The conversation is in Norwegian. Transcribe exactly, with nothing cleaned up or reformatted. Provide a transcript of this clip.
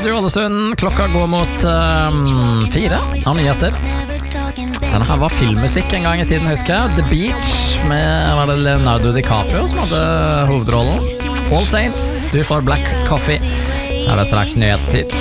Radio Ålesund. Klokka går mot um, fire av nyheter. Denne her var filmmusikk en gang i tiden, husker jeg. The Beach med var det Leonardo DiCaprio som hadde hovedrollen. All Saints, du får Black Coffee. Så er det straks nyhetstid.